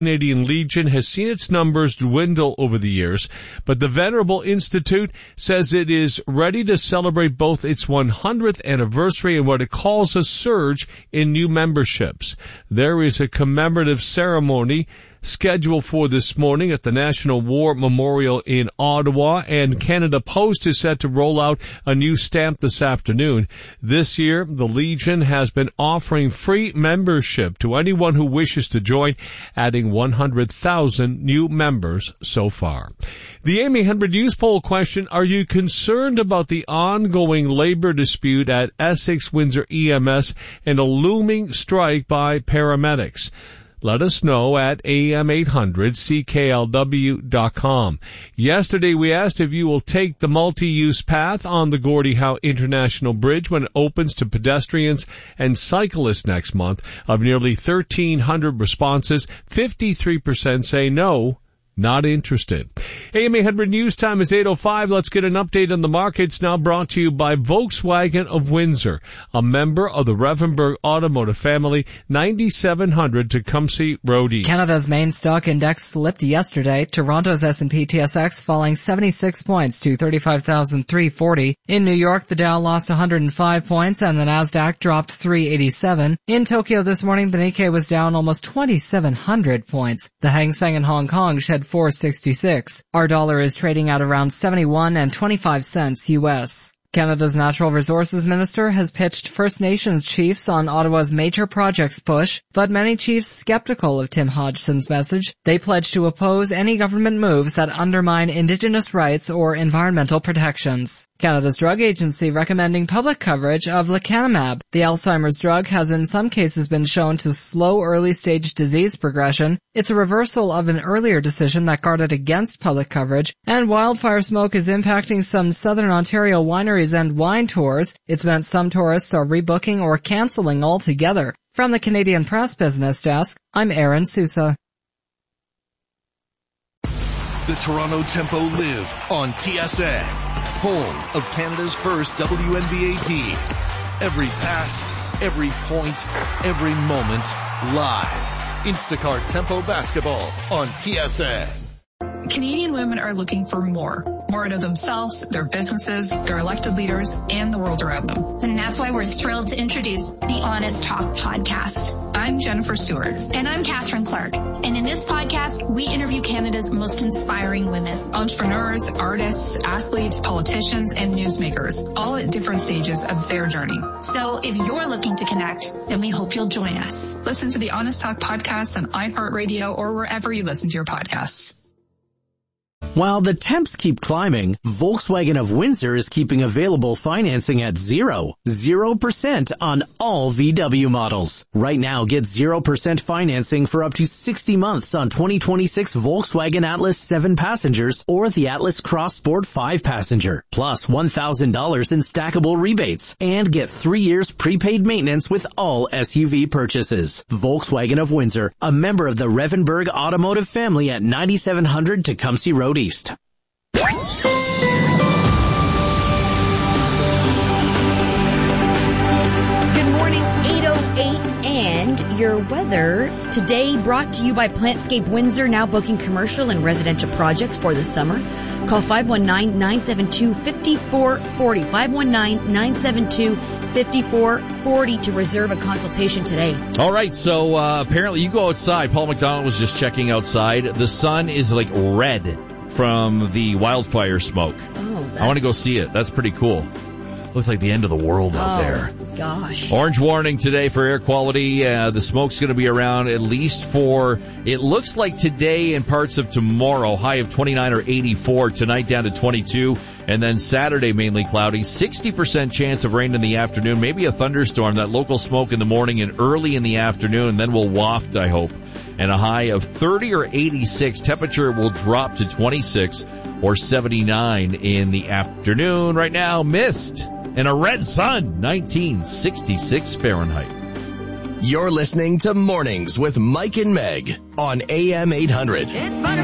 Canadian Legion has seen its numbers dwindle over the years, but the Venerable Institute says it is ready to celebrate both its 100th anniversary and what it calls a surge in new memberships. There is a commemorative ceremony scheduled for this morning at the National War Memorial in Ottawa, and Canada Post is set to roll out a new stamp this afternoon. This year, the Legion has been offering free membership to anyone who wishes to join, adding 100,000 new members so far. The AM800 News Poll question: are you concerned about the ongoing labor dispute at Essex Windsor EMS and a looming strike by paramedics? Let us know at am800CKLW.com. Yesterday we asked if you will take the multi-use path on the Gordie Howe International Bridge when it opens to pedestrians and cyclists next month. Of nearly 1,300 responses, 53% say no, not interested. AM800 News Time is 8:05. Let's get an update on the markets, now brought to you by Volkswagen of Windsor, a member of the Revenberg Automotive family, 9700 Tecumseh Road East. Canada's main stock index slipped yesterday. Toronto's S&P TSX falling 76 points to 35,340. In New York, the Dow lost 105 points and the Nasdaq dropped 387. In Tokyo this morning, the Nikkei was down almost 2,700 points. The Hang Seng in Hong Kong shed 466. Our dollar is trading at around 71.25 cents US. Canada's Natural Resources Minister has pitched First Nations chiefs on Ottawa's major projects push, but many chiefs skeptical of Tim Hodgson's message. They pledge to oppose any government moves that undermine Indigenous rights or environmental protections. Canada's Drug Agency recommending public coverage of lecanemab. The Alzheimer's drug has in some cases been shown to slow early-stage disease progression. It's a reversal of an earlier decision that guarded against public coverage, and wildfire smoke is impacting some Southern Ontario wineries and wine tours. It's meant some tourists are rebooking or canceling altogether. From the Canadian Press Business Desk, I'm Erin Sousa. The Toronto Tempo live on TSN, home of Canada's first WNBA team. Every pass, every point, every moment, live. Instacart Tempo Basketball on TSN. Canadian women are looking for more out of themselves, their businesses, their elected leaders, and the world around them. And that's why we're thrilled to introduce the Honest Talk podcast. I'm Jennifer Stewart. And I'm Catherine Clark. And in this podcast, we interview Canada's most inspiring women. Entrepreneurs, artists, athletes, politicians, and newsmakers, all at different stages of their journey. So if you're looking to connect, then we hope you'll join us. Listen to the Honest Talk podcast on iHeartRadio or wherever you listen to your podcasts. While the temps keep climbing, Volkswagen of Windsor is keeping available financing at 0% on all VW models. Right now, get 0% financing for up to 60 months on 2026 Volkswagen Atlas 7 passengers or the Atlas Cross Sport 5 passenger, plus $1,000 in stackable rebates, and get 3 years prepaid maintenance with all SUV purchases. Volkswagen of Windsor, a member of the Revenberg Automotive family at 9700 Tecumseh Road East. Good morning, 8:08, and your weather today brought to you by Plantscape Windsor, now booking commercial and residential projects for the summer. Call 519-972-5440, 519-972-5440 to reserve a consultation today. All right, so apparently you go outside. Paul McDonald was just checking outside. The sun is like red from the wildfire smoke. Oh, I want to go see it. That's pretty cool. Looks like the end of the world out there. Gosh. Orange warning today for air quality. The smoke's going to be around at least for, it looks like today and parts of tomorrow. High of 29 or 84. Tonight down to 22. And then Saturday mainly cloudy. 60% chance of rain in the afternoon. Maybe a thunderstorm. That local smoke in the morning and early in the afternoon. And then we'll waft, I hope. And a high of 30 or 86. Temperature will drop to 26 or 79 in the afternoon. Right now, mist and a red sun, 1966 Fahrenheit. You're listening to Mornings with Mike and Meg on AM 800.